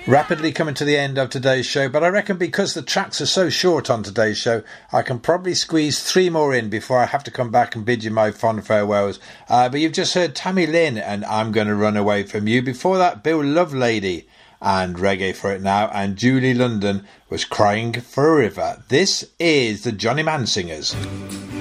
Rapidly coming to the end of today's show, but I reckon because the tracks are so short on today's show, I can probably squeeze 3 more in before I have to come back and bid you my fond farewells. But you've just heard Tammy Lynn and I'm Gonna Run Away From You. Before that, Bill Lovelady and Reggae for It Now, and Julie London was Crying for a River. This is the Johnny Mann Singers.